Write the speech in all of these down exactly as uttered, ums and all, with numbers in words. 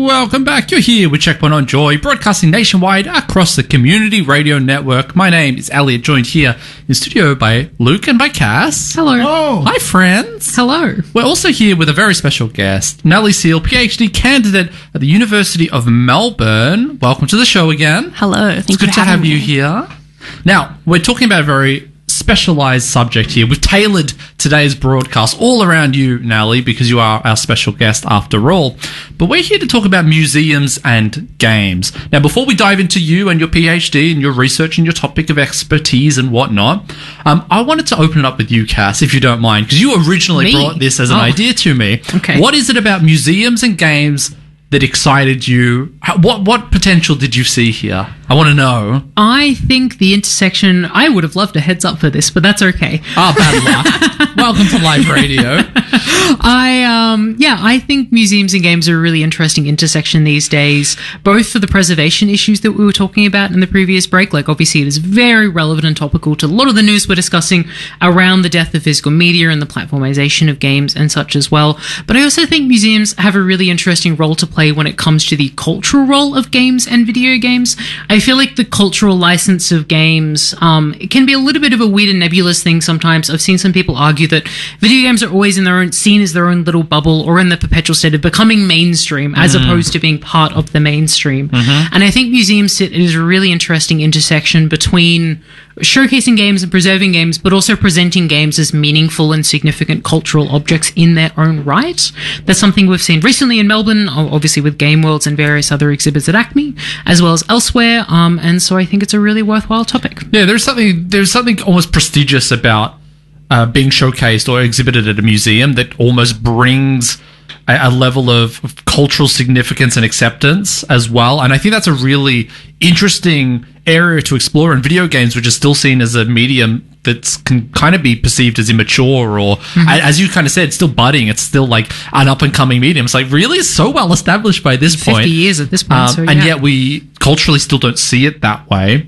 Welcome back. You're here with Checkpoint on Joy, broadcasting nationwide across the Community Radio Network. My name is Elliot, joined here in studio by Luke and by Cass. Hello. Oh. Hi, friends. Hello. We're also here with a very special guest, Nellie Seal, PhD candidate at the University of Melbourne. Welcome to the show again. Hello. Thank it's good you to have me. you here. Now, we're talking about a very specialized subject here. We've tailored today's broadcast all around you, Nellie, because you are our special guest after all. But we're here to talk about museums and games. Now, before we dive into you and your PhD and your research and your topic of expertise and whatnot, um, I wanted to open it up with you, Cass, if you don't mind, because you originally Me? brought this as an Oh. idea to me. Okay. What is it about museums and games that excited you? How, what what potential did you see here? I want to know. I think the intersection, I would have loved a heads up for this, but that's okay. Ah, bad luck. Welcome to live radio. I, um, yeah, I think museums and games are a really interesting intersection these days, both for the preservation issues that we were talking about in the previous break. Like, obviously, it is very relevant and topical to a lot of the news we're discussing around the death of physical media and the platformization of games and such as well. But I also think museums have a really interesting role to play when it comes to the cultural role of games and video games. I feel like the cultural license of games, um, it can be a little bit of a weird and nebulous thing sometimes. I've seen some people argue that video games are always in their own, seen as their own little bubble or in the perpetual state of becoming mainstream as Mm-hmm. opposed to being part of the mainstream. Mm-hmm. And I think museums sit as a really interesting intersection between showcasing games and preserving games, but also presenting games as meaningful and significant cultural objects in their own right. That's something we've seen recently in Melbourne, obviously with Game Worlds and various other exhibits at Acme, as well as elsewhere. Um, and so I think it's a really worthwhile topic. Yeah, there's something there's something almost prestigious about uh, being showcased or exhibited at a museum that almost brings a, a level of, of cultural significance and acceptance as well. And I think that's a really interesting area to explore in video games, which is still seen as a medium that can kind of be perceived as immature or, mm-hmm. as you kind of said, still budding. It's still like an up-and-coming medium. It's like, really? It's so well established by this fifty point. fifty years at this point. Um, so, yeah. And yet we culturally still don't see it that way.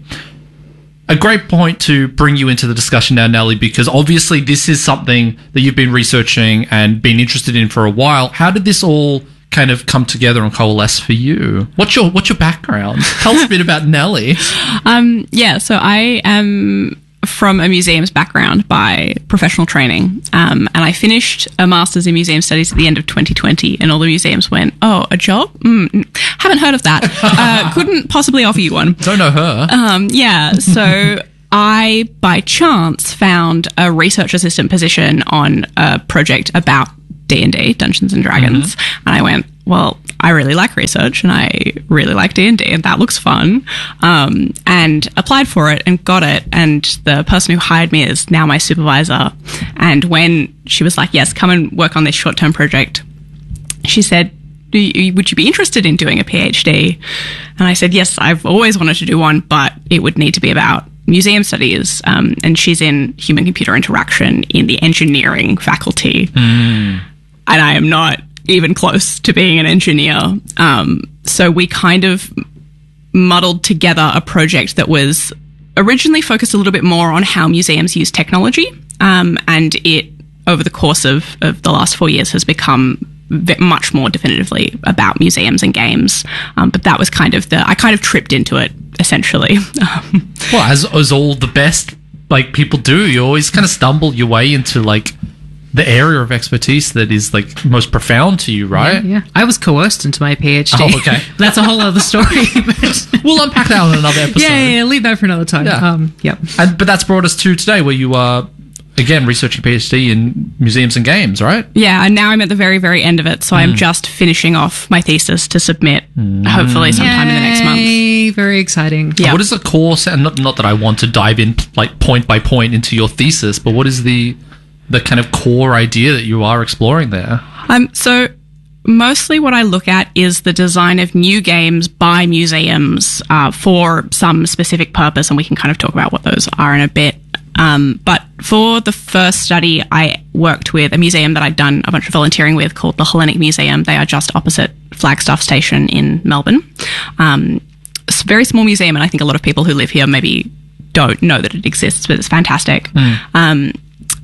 A great point to bring you into the discussion now, Nellie, because obviously this is something that you've been researching and been interested in for a while. How did this all kind of come together and coalesce for you? What's your what's your background? Tell us a bit about Nellie. Um, yeah, so I am from a museums background by professional training, um, and I finished a master's in museum studies at the end of twenty twenty, and all the museums went, oh, a job? Mm, haven't heard of that. Uh, couldn't possibly offer you one. Don't know her. Um, yeah, so I, by chance, found a research assistant position on a project about D and D, Dungeons and Dragons, mm-hmm. and I went, well, I really like research and I really like D and D and that looks fun, um, and applied for it and got it, and the person who hired me is now my supervisor. And when she was like, yes, come and work on this short-term project, she said, Do you, would you be interested in doing a PhD? And I said, yes, I've always wanted to do one, but it would need to be about museum studies. Um, and she's in human-computer interaction in the engineering faculty. Mm. And I am not even close to being an engineer. Um, so we kind of muddled together a project that was originally focused a little bit more on how museums use technology. Um, and it, over the course of, of the last four years, has become much more definitively about museums and games. Um, but that was kind of the, I kind of tripped into it, essentially. Well, as, as all the best, like, people do, you always kind of stumble your way into, like, the area of expertise that is, like, most profound to you, right? Yeah, yeah. I was coerced into my PhD. Oh, okay. That's a whole other story. But we'll unpack that on another episode. Yeah, yeah, yeah, leave that for another time. Yeah. Um, yep. And, but that's brought us to today, where you are, again, researching PhD in museums and games, right? Yeah, and now I'm at the very, very end of it, so mm. I'm just finishing off my thesis to submit, mm. hopefully sometime Yay, in the next month. Very exciting. Yeah. What is the course, and not, not that I want to dive in, like, point by point into your thesis, but what is the the kind of core idea that you are exploring there? Um, so mostly what I look at is the design of new games by museums uh, for some specific purpose, and we can kind of talk about what those are in a bit. Um, but for the first study, I worked with a museum that I'd done a bunch of volunteering with called the Hellenic Museum. They are just opposite Flagstaff Station in Melbourne. Um, it's a very small museum, and I think a lot of people who live here maybe don't know that it exists, but it's fantastic. Mm. Um,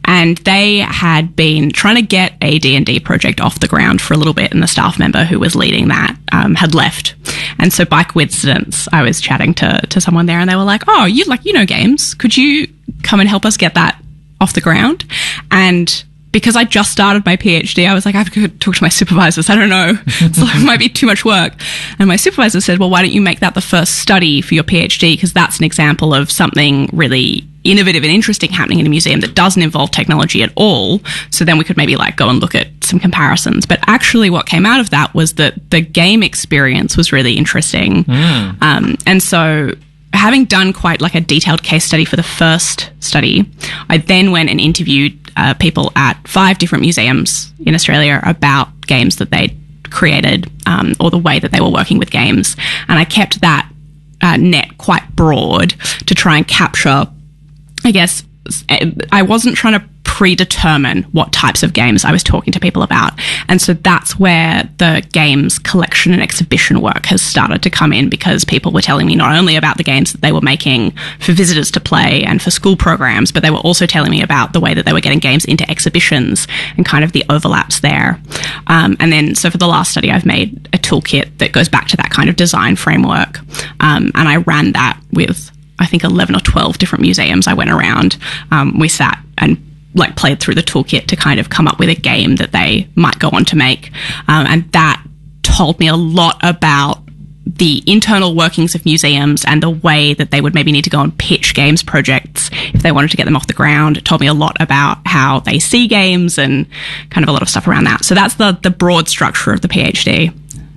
and they had been trying to get a D and D project off the ground for a little bit, and the staff member who was leading that um, had left. And so by coincidence, I was chatting to, to someone there, and they were like, oh, you like, you know games. Could you come and help us get that off the ground? And because I just started my PhD, I was like, I have to talk to my supervisors. I don't know. So it might be too much work. And my supervisor said, well, why don't you make that the first study for your PhD? Because that's an example of something really innovative and interesting happening in a museum that doesn't involve technology at all. So then we could maybe like go and look at some comparisons. But actually what came out of that was that the game experience was really interesting. Mm. Um, and so having done quite like a detailed case study for the first study, I then went and interviewed uh, people at five different museums in Australia about games that they'd created um, or the way that they were working with games. And I kept that uh, net quite broad to try and capture, I guess, I wasn't trying to predetermine what types of games I was talking to people about. And so that's where the games collection and exhibition work has started to come in, because people were telling me not only about the games that they were making for visitors to play and for school programs, but they were also telling me about the way that they were getting games into exhibitions and kind of the overlaps there. Um, and then, so for the last study, I've made a toolkit that goes back to that kind of design framework. Um, and I ran that with, I think, eleven or twelve different museums I went around. Um, we sat and like played through the toolkit to kind of come up with a game that they might go on to make. Um, and that told me a lot about the internal workings of museums and the way that they would maybe need to go and pitch games projects if they wanted to get them off the ground. It told me a lot about how they see games and kind of a lot of stuff around that. So that's the, the broad structure of the PhD.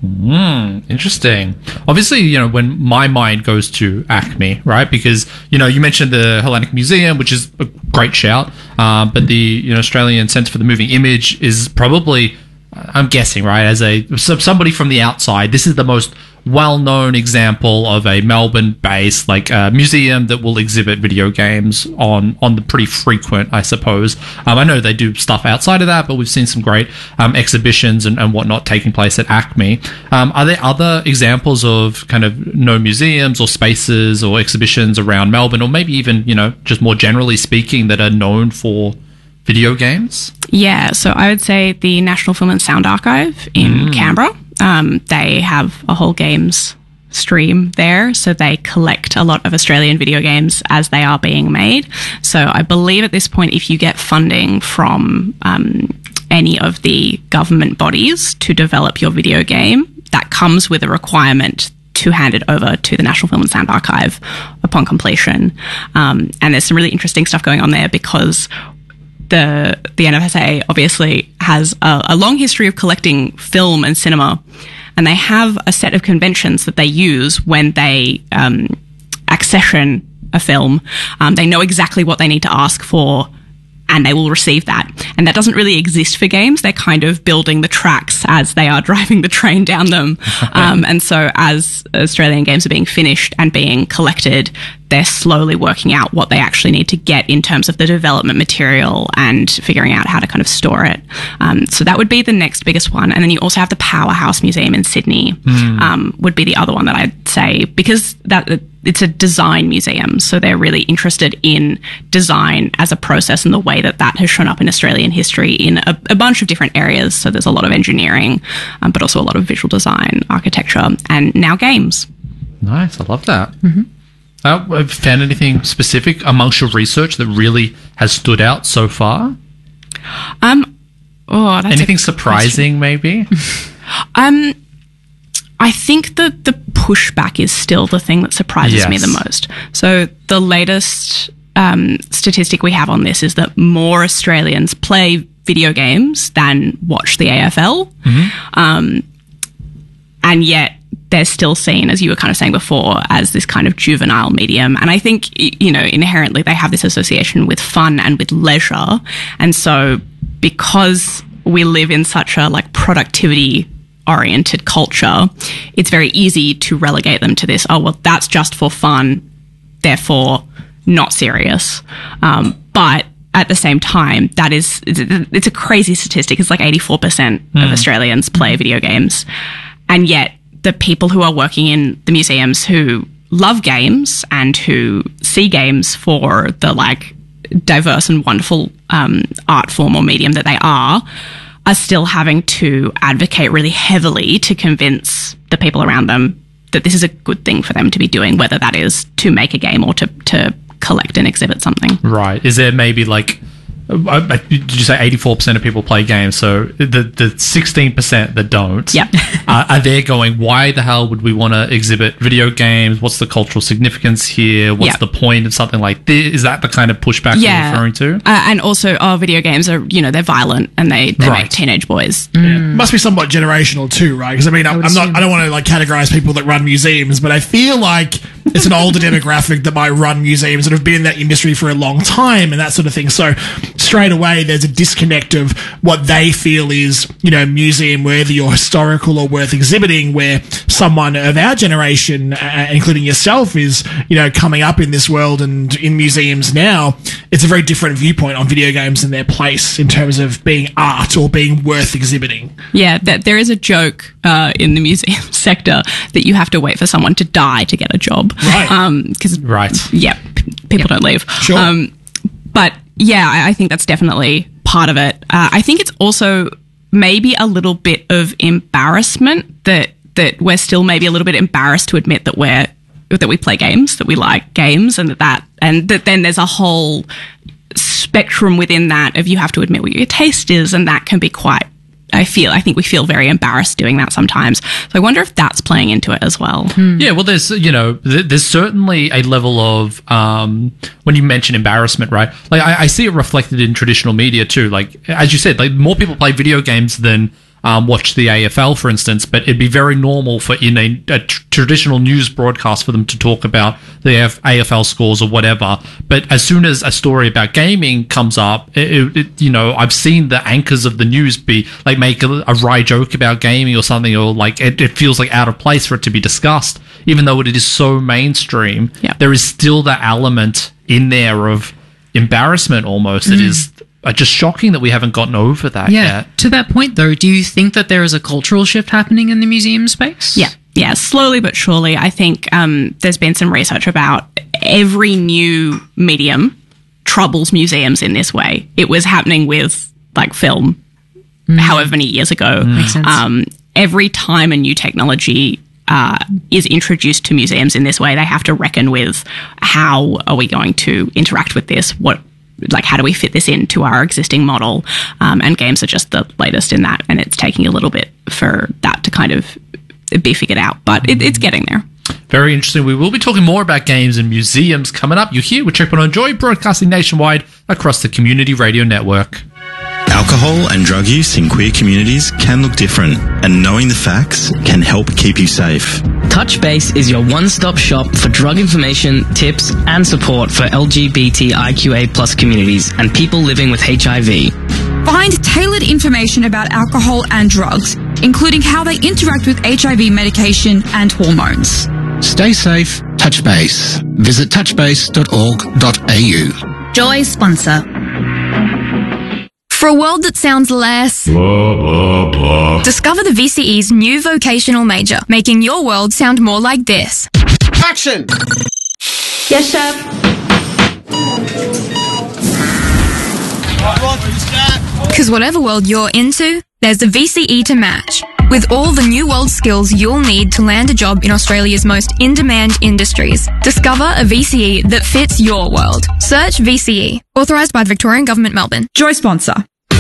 Mm, interesting. Obviously, you know, when my mind goes to ACMI, right? Because, you know, you mentioned the Hellenic Museum, which is a great shout, uh, but the, you know, Australian Centre for the Moving Image is probably, I'm guessing, right, as a somebody from the outside, this is the most well-known example of a Melbourne-based like uh, museum that will exhibit video games on on the pretty frequent, I suppose. Um, I know they do stuff outside of that, but we've seen some great um, exhibitions and, and whatnot taking place at ACMI. Um, are there other examples of kind of no museums or spaces or exhibitions around Melbourne, or maybe even, you know, just more generally speaking, that are known for video games? Yeah, so I would say the National Film and Sound Archive in mm. Canberra. Um, they have a whole games stream there, so they collect a lot of Australian video games as they are being made. So I believe at this point, if you get funding from um, any of the government bodies to develop your video game, that comes with a requirement to hand it over to the National Film and Sound Archive upon completion. Um, and there's some really interesting stuff going on there, because The the N F S A obviously has a, a long history of collecting film and cinema, and they have a set of conventions that they use when they um, accession a film. Um, they know exactly what they need to ask for, and they will receive that. And that doesn't really exist for games. They're kind of building the tracks as they are driving the train down them. um, and so as Australian games are being finished and being collected, they're slowly working out what they actually need to get in terms of the development material and figuring out how to kind of store it. Um, so that would be the next biggest one. And then you also have the Powerhouse Museum in Sydney, mm. um, would be the other one that I'd say, because that it's a design museum. So they're really interested in design as a process and the way that that has shown up in Australian history in a, a bunch of different areas. So there's a lot of engineering, um, but also a lot of visual design, architecture, and now games. Nice. I love that. Mm-hmm. Uh, have you found anything specific amongst your research that really has stood out so far? Um, oh, that's anything surprising, maybe? um, I think that the pushback is still the thing that surprises yes. me the most. So the latest um, statistic we have on this is that more Australians play video games than watch the A F L, mm-hmm. um, and yet they're still seen, as you were kind of saying before, as this kind of juvenile medium. And I think, you know, inherently they have this association with fun and with leisure. And so because we live in such a like productivity oriented culture, it's very easy to relegate them to this, oh, well, that's just for fun, therefore not serious. Um, but at the same time, that is, it's, it's a crazy statistic. It's like eighty-four percent mm. of Australians play video games. And yet the people who are working in the museums who love games and who see games for the like diverse and wonderful um, art form or medium that they are, are still having to advocate really heavily to convince the people around them that this is a good thing for them to be doing, whether that is to make a game or to, to collect and exhibit something. Right. Is there maybe like, uh, did you say eighty-four percent of people play games? So the the sixteen percent that don't, Yep. uh, are they going, why the hell would we want to exhibit video games? What's the cultural significance here? What's Yep. the point of something like this? Is that the kind of pushback Yeah. you're referring to? Uh, and also, oh, video games are, you know, they're violent and they, they Right. make teenage boys. Yeah. Must be somewhat generational too, right? Because I mean, I'm, I'm not. I don't want to like categorize people that run museums, but I feel like it's an older demographic that might run museums and have been in that industry for a long time and that sort of thing. So straight away, there's a disconnect of what they feel is, you know, museum worthy or historical or worth exhibiting, where someone of our generation, uh, including yourself, is, you know, coming up in this world and in museums now. It's a very different viewpoint on video games and their place in terms of being art or being worth exhibiting. Yeah, that there is a joke uh, in the museum sector that you have to wait for someone to die to get a job. Right. Um, 'cause, Right. yeah, p- people don't leave. Sure. Um, but yeah, I, I think that's definitely part of it. Uh, I think it's also maybe a little bit of embarrassment that that we're still maybe a little bit embarrassed to admit that we're that we play games, that we like games, and that, that and that then there's a whole spectrum within that of you have to admit what your taste is, and that can be quite. I feel, I think we feel very embarrassed doing that sometimes. So I wonder if that's playing into it as well. Yeah, well, there's, you know, th- there's certainly a level of, um, when you mention embarrassment, right? Like, I, I see it reflected in traditional media too. Like, as you said, like, more people play video games than um, watch the A F L, for instance, but it'd be very normal for, in a, a tr- traditional news broadcast for them to talk about the F- A F L scores or whatever. But as soon as a story about gaming comes up, it, it, you know, I've seen the anchors of the news be like make a, a wry joke about gaming or something, or like it, it feels like out of place for it to be discussed, even though it is so mainstream. Yeah. There is still that element in there of embarrassment almost. It is uh, just shocking that we haven't gotten over that Yeah. yet. To that point, though, do you think that there is a cultural shift happening in the museum space? Yeah, yeah, slowly but surely. I think um, there's been some research about every new medium troubles museums in this way. It was happening with like film, however many years ago. Makes sense. Um, every time a new technology uh, is introduced to museums in this way, they have to reckon with how are we going to interact with this? What like how do we fit this into our existing model? Um, and games are just the latest in that, and it's taking a little bit for that to kind of be figured out, but it, it's getting there. Very interesting. We will be talking more about games and museums coming up. You're here with Checkpoint on Joy, broadcasting nationwide across the Community Radio Network. Alcohol and drug use in queer communities can look different, and knowing the facts can help keep you safe. Touchbase is your one-stop shop for drug information, tips, and support for L G B T I Q A plus communities and people living with H I V. Find tailored information about alcohol and drugs, including how they interact with H I V medication and hormones. Stay safe, Touchbase. Visit touchbase dot org dot a u. Joy sponsor. For a world that sounds less... Blah, blah, blah. Discover the V C E's new vocational major, making your world sound more like this. Action! Yes, chef. Because whatever world you're into, there's the V C E to match. With all the new world skills you'll need to land a job in Australia's most in-demand industries. Discover a V C E that fits your world. Search V C E. Authorised by the Victorian Government, Melbourne. Joy sponsor.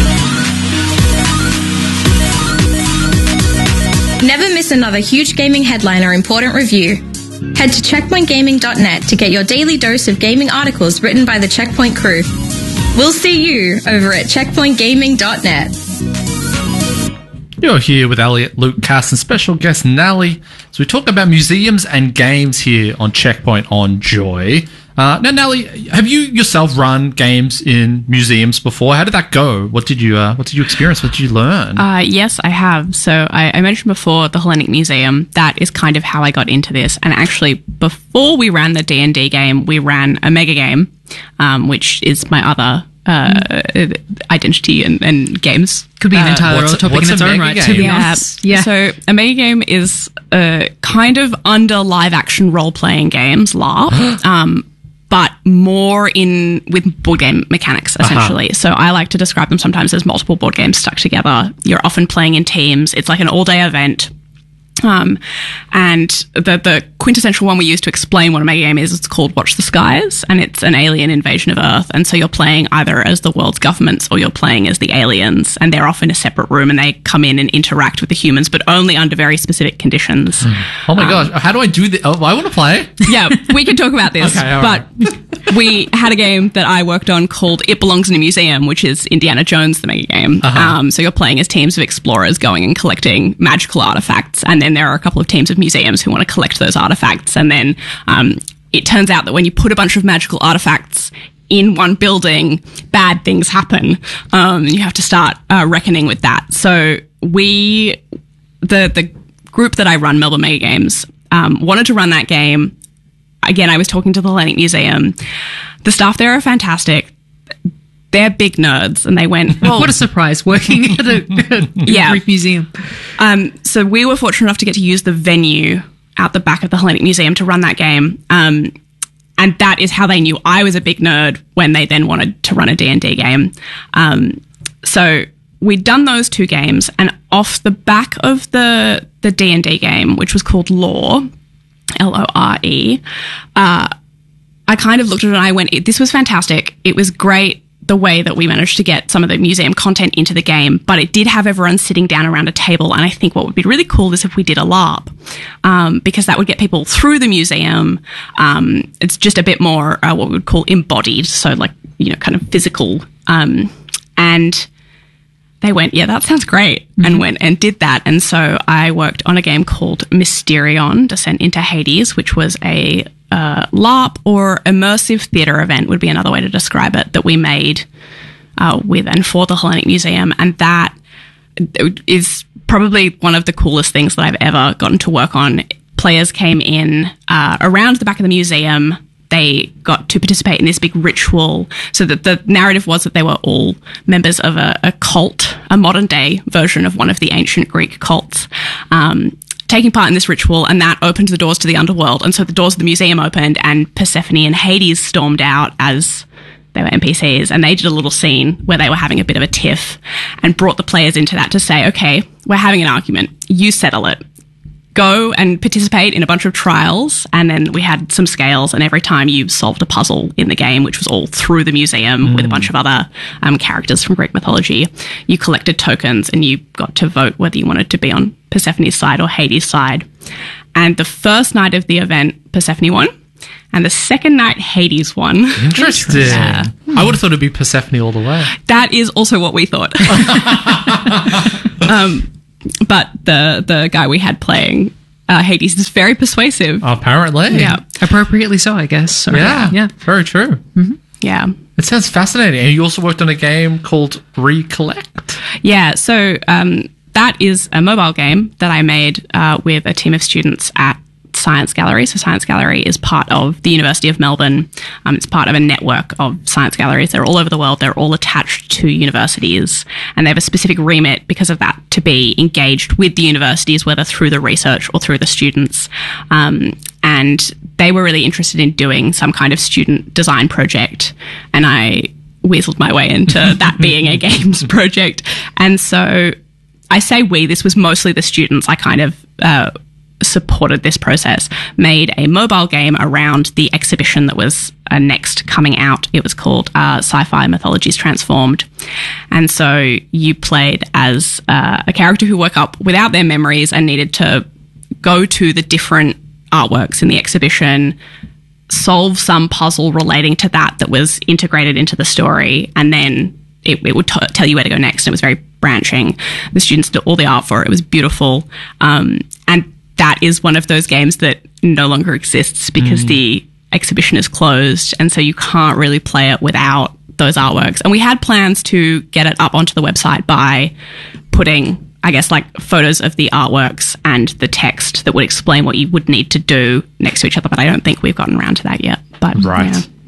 Never miss another huge gaming headline or important review. Head to checkpoint gaming dot net to get your daily dose of gaming articles written by the Checkpoint crew. We'll see you over at checkpoint gaming dot net. You're here with Elliot, Luke, Cass, and special guest Nally. So we talk about museums and games here on Checkpoint on Joy. Uh, now, Nally, have you yourself run games in museums before? How did that go? What did you uh, What did you experience? What did you learn? Uh, yes, I have. So I, I mentioned before the Hellenic Museum. That is kind of how I got into this. And actually, before we ran the D and D game, we ran a mega game, um, which is my other uh, identity and, and games. Could be an Uh, entire what's a- topic what's in its a own mega right, to game? be Yeah. honest. Yeah. So a mega game is uh, kind of under live action role playing games, LARP. um, but more in with board game mechanics, essentially. Uh-huh. So I like to describe them sometimes as multiple board games stuck together. You're often playing in teams. It's like an all-day event. Um, and the, the quintessential one we use to explain what a mega game is, it's called Watch the Skies, and it's an alien invasion of Earth. And so you're playing either as the world's governments or you're playing as the aliens, and they're off in a separate room and they come in and interact with the humans, but only under very specific conditions. Oh my um, gosh, how do I do this? Oh, I want to play. Yeah, we can talk about this. Okay, but right. We had a game that I worked on called It Belongs in a Museum, which is Indiana Jones, the mega game. Uh-huh. Um, so you're playing as teams of explorers going and collecting magical artifacts, and then there are a couple of teams of museums who want to collect those artifacts. And then um, it turns out that when you put a bunch of magical artifacts in one building, bad things happen. Um, you have to start uh, reckoning with that. So we, the the group that I run, Melbourne Mega Games, um, wanted to run that game. Again, I was talking to the Hellenic Museum. The staff there are fantastic. They're big nerds, and they went, well, what a surprise, working at a, a yeah. Greek museum. Um, so we were fortunate enough to get to use the venue out the back of the Hellenic Museum to run that game. Um, and that is how they knew I was a big nerd when they then wanted to run a D and D game. Um, so we'd done those two games, and off the back of the, the D and D game, which was called Lore, L O R E, uh, I kind of looked at it and I went, this was fantastic. It was great the way that we managed to get some of the museum content into the game, but it did have everyone sitting down around a table. And I think what would be really cool is if we did a LARP, um, because that would get people through the museum. Um, it's just a bit more uh, what we would call embodied, so like, you know, kind of physical. Um, and they went, yeah, that sounds great, mm-hmm. and went and did that. And so I worked on a game called Mysterion, Descent into Hades, which was a uh, LARP or immersive theatre event would be another way to describe it, that we made uh, with and for the Hellenic Museum. And that is probably one of the coolest things that I've ever gotten to work on. Players came in uh, around the back of the museum. They got to participate in this big ritual. So that the narrative was that they were all members of a, a cult, a modern day version of one of the ancient Greek cults, um, taking part in this ritual, and that opened the doors to the underworld. And so the doors of the museum opened, and Persephone and Hades stormed out as they were N P Cs, and they did a little scene where they were having a bit of a tiff and brought the players into that to say, okay, we're having an argument. You settle it. Go and participate in a bunch of trials, and then we had some scales, and every time you solved a puzzle in the game, which was all through the museum mm. with a bunch of other um, characters from Greek mythology, you collected tokens and you got to vote whether you wanted to be on Persephone's side or Hades' side. And the first night of the event, Persephone won, and the second night, Hades won. Interesting. Yeah. I would have thought it'd be Persephone all the way. That is also what we thought. um, But the the guy we had playing uh, Hades is very persuasive. Apparently. Yeah. Appropriately so, I guess. So, yeah. Yeah. Very true. Mm-hmm. Yeah. It sounds fascinating. And you also worked on a game called Recollect. Yeah. So um, that is a mobile game that I made uh, with a team of students at Science Gallery. So Science Gallery is part of the University of Melbourne. Um, it's part of a network of science galleries. They're all over the world. They're all attached to universities, and they have a specific remit because of that to be engaged with the universities, whether through the research or through the students. Um, and they were really interested in doing some kind of student design project, and I weaseled my way into that being a games project. And so I say we, this was mostly the students. I kind of uh, supported this process, made a mobile game around the exhibition that was uh, next coming out. It was called uh, Sci-Fi Mythologies Transformed. And so you played as uh, a character who woke up without their memories and needed to go to the different artworks in the exhibition, solve some puzzle relating to that that was integrated into the story, and then it, it would t- tell you where to go next. And it was very branching. The students did all the art for it. It was beautiful. Um, and that is one of those games that no longer exists because mm. the exhibition is closed, and so you can't really play it without those artworks. And we had plans to get it up onto the website by putting, I guess, like photos of the artworks and the text that would explain what you would need to do next to each other, but I don't think we've gotten around to that yet. But right. Yeah.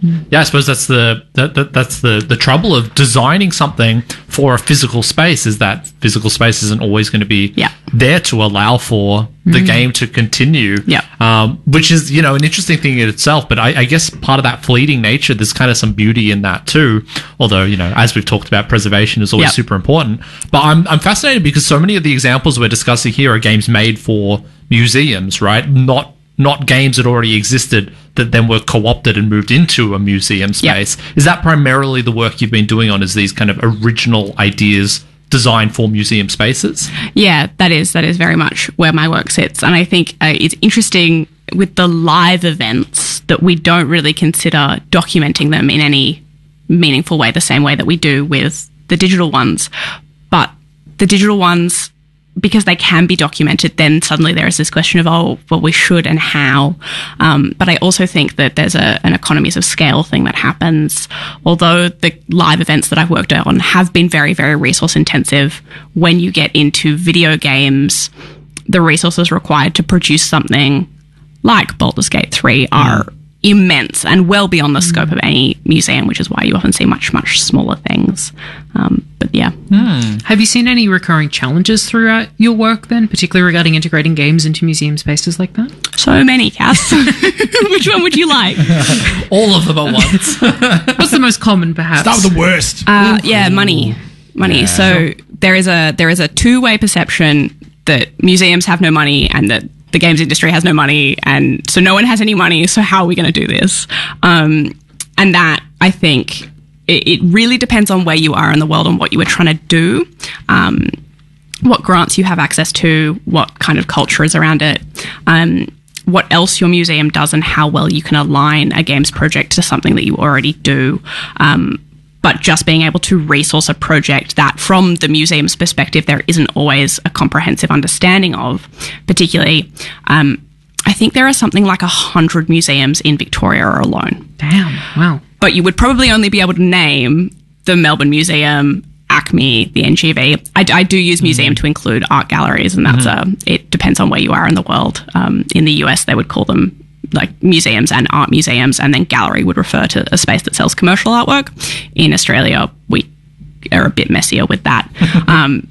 Yeah, I suppose that's the that, that, that's the the trouble of designing something for a physical space, is that physical space isn't always going to be yeah. there to allow for the Mm. game to continue. Yeah. Um, which is, you know, an interesting thing in itself. But I, I guess part of that fleeting nature, there's kind of some beauty in that too. Although, you know, as we've talked about, preservation is always Yeah. super important. But I'm I'm fascinated because so many of the examples we're discussing here are games made for museums, right? Not not games that already existed that then were co-opted and moved into a museum space. Yep. Is that primarily the work you've been doing on, is these kind of original ideas designed for museum spaces? Yeah, that is that is very much where my work sits. And I think uh, it's interesting with the live events that we don't really consider documenting them in any meaningful way, the same way that we do with the digital ones. But the digital ones, because they can be documented, then suddenly there is this question of, oh, well, we should and how. Um, but I also think that there's a, an economies of scale thing that happens. Although the live events that I've worked on have been very, very resource intensive, when you get into video games, the resources required to produce something like Baldur's Gate three are mm. immense and well beyond the mm. scope of any museum, which is why you often see much, much smaller things. Um, but yeah. Mm. Have you seen any recurring challenges throughout your work then, particularly regarding integrating games into museum spaces like that? So many, Cass. Which one would you like? All of them at once. What's the most common, perhaps? Start with the worst. Uh, yeah, money. Money. Yeah. So there is a there is a two-way perception that museums have no money and that the games industry has no money, and so no one has any money, so how are we going to do this? Um, and that, I think, it, it really depends on where you are in the world and what you are trying to do, um, what grants you have access to, what kind of culture is around it, um, what else your museum does, and how well you can align a games project to something that you already do. Um, But just being able to resource a project that, from the museum's perspective, there isn't always a comprehensive understanding of, particularly, um, I think there are something like a hundred museums in Victoria alone. Damn, wow. But you would probably only be able to name the Melbourne Museum, ACME, the N G V. I, I do use museum mm-hmm. to include art galleries, and that's mm-hmm. a, it depends on where you are in the world. Um, in the U S, they would call them like museums and art museums, and then gallery would refer to a space that sells commercial artwork. In Australia, we are a bit messier with that. um,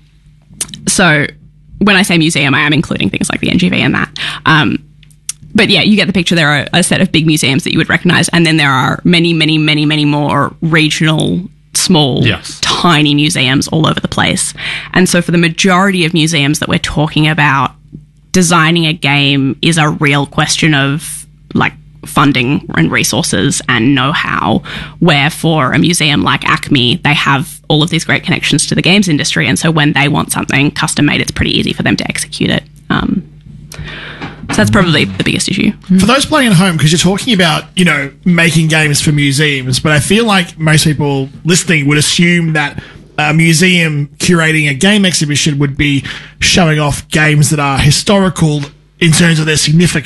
so when I say museum, I am including things like the N G V and that. Um, but yeah, you get the picture. There are a set of big museums that you would recognize, and then there are many, many, many, many more regional, small, yes. tiny museums all over the place. And so for the majority of museums that we're talking about, designing a game is a real question of like funding and resources and know-how, where for a museum like ACME, they have all of these great connections to the games industry, and so when they want something custom made, it's pretty easy for them to execute it. Um, so that's probably the biggest issue. For those playing at home, because you're talking about, you know, making games for museums, but I feel like most people listening would assume that a museum curating a game exhibition would be showing off games that are historical in terms of their significance